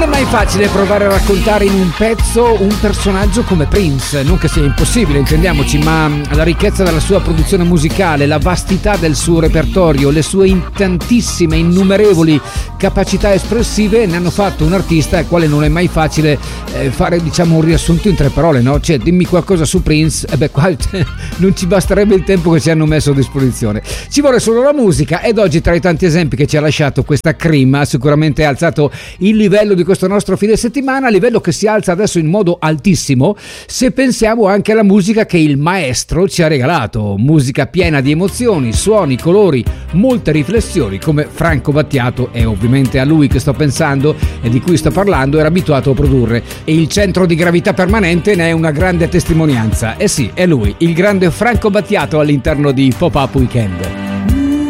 Non è mai facile provare a raccontare in un pezzo un personaggio come Prince, non che sia impossibile, intendiamoci, ma la ricchezza della sua produzione musicale, la vastità del suo repertorio, le sue tantissime, innumerevoli capacità espressive ne hanno fatto un artista al quale non è mai facile fare, diciamo, un riassunto in 3 parole, no? Cioè, dimmi qualcosa su Prince, qua non ci basterebbe il tempo che ci hanno messo a disposizione. Ci vuole solo la musica, ed oggi, tra i tanti esempi che ci ha lasciato questa Cream, ha sicuramente alzato il livello di questo nostro fine settimana, livello che si alza adesso in modo altissimo se pensiamo anche alla musica che il maestro ci ha regalato, musica piena di emozioni, suoni, colori, molte riflessioni, come Franco Battiato, e ovviamente a lui che sto pensando e di cui sto parlando, era abituato a produrre, e il centro di gravità permanente ne è una grande testimonianza. Eh sì, è lui, il grande Franco Battiato, all'interno di Pop-Up Weekend.